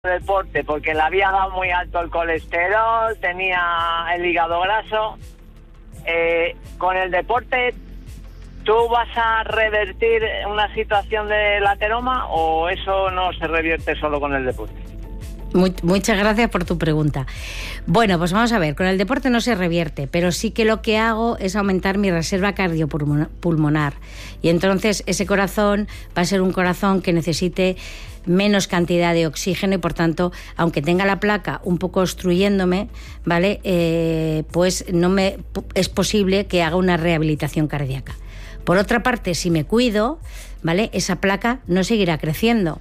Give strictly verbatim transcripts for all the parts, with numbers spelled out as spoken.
deporte porque le había dado muy alto el colesterol, tenía el hígado graso. Eh, con el deporte, ¿tú vas a revertir una situación del ateroma o eso no se revierte solo con el deporte? Muy, muchas gracias por tu pregunta. Bueno, pues vamos a ver, con el deporte no se revierte, pero sí que lo que hago es aumentar mi reserva cardiopulmonar. Y entonces ese corazón va a ser un corazón que necesite menos cantidad de oxígeno y, por tanto, aunque tenga la placa un poco obstruyéndome, ¿vale? Eh, pues no me es posible que haga una rehabilitación cardíaca. Por otra parte, si me cuido, ¿vale? Esa placa no seguirá creciendo.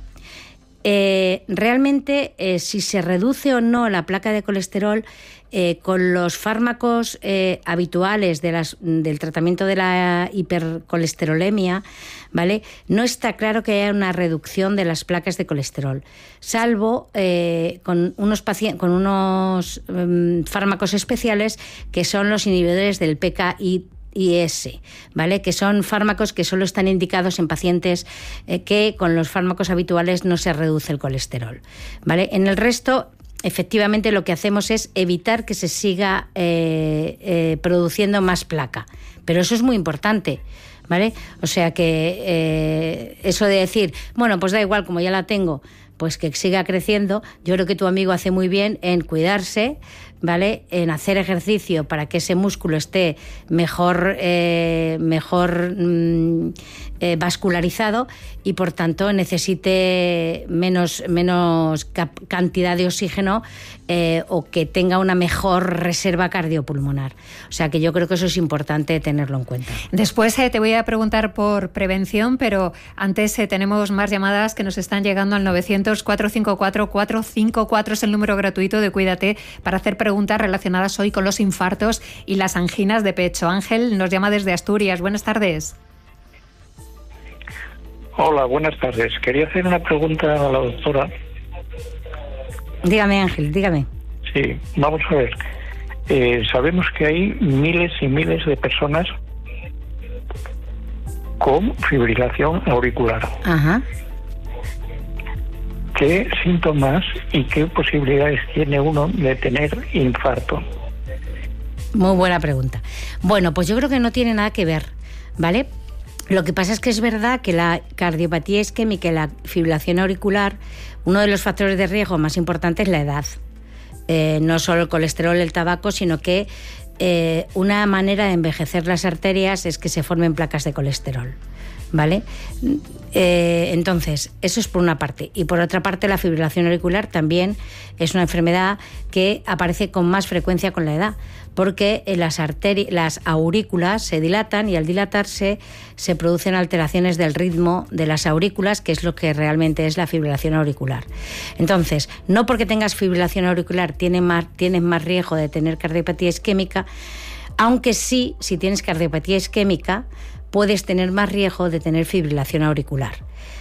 Eh, realmente, eh, si se reduce o no la placa de colesterol eh, con los fármacos eh, habituales de las, del tratamiento de la hipercolesterolemia, ¿vale? No está claro que haya una reducción de las placas de colesterol, salvo eh, con unos, pacien- con unos um, fármacos especiales que son los inhibidores del P K I S, ¿vale? Que son fármacos que solo están indicados en pacientes eh, que con los fármacos habituales no se reduce el colesterol, ¿vale? En el resto, efectivamente, lo que hacemos es evitar que se siga eh, eh, produciendo más placa, pero eso es muy importante, ¿vale? O sea que eh, eso de decir, bueno, pues da igual, como ya la tengo, pues que siga creciendo. Yo creo que tu amigo hace muy bien en cuidarse, ¿vale? En hacer ejercicio para que ese músculo esté mejor, eh, mejor mm, eh, vascularizado y, por tanto, necesite menos, menos cap- cantidad de oxígeno eh, o que tenga una mejor reserva cardiopulmonar. O sea que yo creo que eso es importante tenerlo en cuenta. Después eh, te voy a preguntar por prevención, pero antes eh, tenemos más llamadas que nos están llegando al novecientos, cuatrocientos cincuenta y cuatro, cuatrocientos cincuenta y cuatro, es el número gratuito de Cuídate para hacer preguntas relacionadas hoy con los infartos y las anginas de pecho. Ángel nos llama desde Asturias. Buenas tardes. Hola, buenas tardes. Quería hacer una pregunta a la doctora. Dígame, Ángel, dígame. Sí, vamos a ver. Eh, sabemos que hay miles y miles de personas con fibrilación auricular. Ajá. ¿Qué síntomas y qué posibilidades tiene uno de tener infarto? Muy buena pregunta. Bueno, pues yo creo que no tiene nada que ver, ¿vale? Lo que pasa es que es verdad que la cardiopatía isquémica y la fibrilación auricular, uno de los factores de riesgo más importantes es la edad. Eh, no solo el colesterol, el tabaco, sino que eh, una manera de envejecer las arterias es que se formen placas de colesterol, ¿vale? Eh, entonces, eso es por una parte. Y por otra parte, la fibrilación auricular también es una enfermedad que aparece con más frecuencia con la edad, porque las arterias, las aurículas se dilatan y al dilatarse se producen alteraciones del ritmo de las aurículas, que es lo que realmente es la fibrilación auricular. Entonces, no porque tengas fibrilación auricular tienes más, tienes más riesgo de tener cardiopatía isquémica, aunque sí, si tienes cardiopatía isquémica, puedes tener más riesgo de tener fibrilación auricular.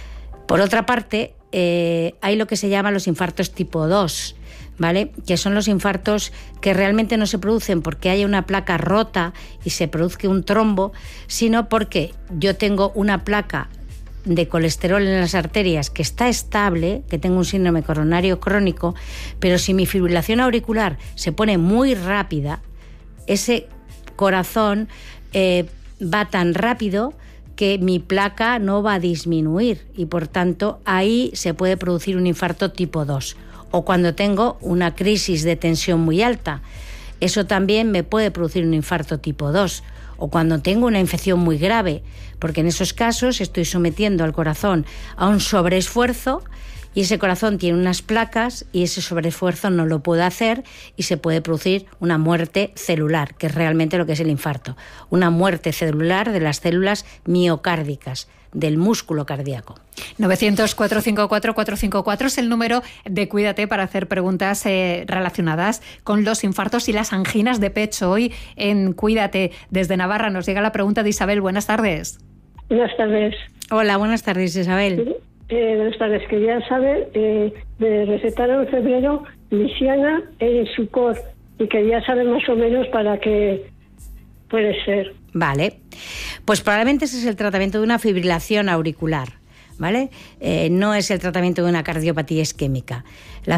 Por otra parte, eh, hay lo que se llama los infartos tipo dos, ¿vale? Que son los infartos que realmente no se producen porque haya una placa rota y se produzca un trombo, sino porque yo tengo una placa de colesterol en las arterias que está estable, que tengo un síndrome coronario crónico, pero si mi fibrilación auricular se pone muy rápida, ese corazón eh, va tan rápido que mi placa no va a disminuir y, por tanto, ahí se puede producir un infarto tipo dos. O cuando tengo una crisis de tensión muy alta, eso también me puede producir un infarto tipo dos. O cuando tengo una infección muy grave, porque en esos casos estoy sometiendo al corazón a un sobreesfuerzo y ese corazón tiene unas placas y ese sobreesfuerzo no lo puede hacer y se puede producir una muerte celular, que es realmente lo que es el infarto. Una muerte celular de las células miocárdicas, del músculo cardíaco. novecientos, cuatrocientos cincuenta y cuatro, cuatrocientos cincuenta y cuatro es el número de Cuídate para hacer preguntas eh, relacionadas con los infartos y las anginas de pecho. Hoy en Cuídate, desde Navarra, nos llega la pregunta de Isabel. Buenas tardes. Buenas tardes. Hola, buenas tardes, Isabel. Eh, buenas tardes. Quería saber, eh, me recetaron en febrero Lisiana e Sucor y quería saber más o menos para qué puede ser. Vale, pues probablemente ese es el tratamiento de una fibrilación auricular, ¿vale? Eh, no es el tratamiento de una cardiopatía isquémica. La